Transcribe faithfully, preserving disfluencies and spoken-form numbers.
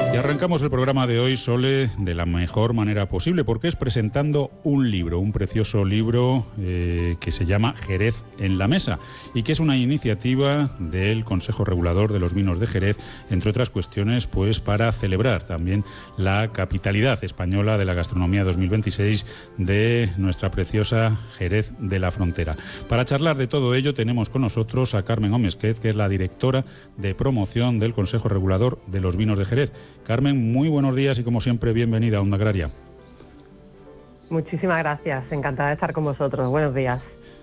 Y arrancamos el programa de hoy, Sole, de la mejor manera posible, porque es presentando un libro, un precioso libro eh, que se llama Jerez en la Mesa y que es una iniciativa del Consejo Regulador de los Vinos de Jerez, entre otras cuestiones, pues para celebrar también la capitalidad española de la gastronomía dos mil veintiséis de nuestra preciosa Jerez de la Frontera. Para charlar de todo ello tenemos con nosotros a Carmen Omesquet, que es la directora de promoción del Consejo Regulador de los Vinos de Jerez. Carmen, muy buenos días y como siempre bienvenida a Onda Agraria. Muchísimas gracias, encantada de estar con vosotros. Buenos días.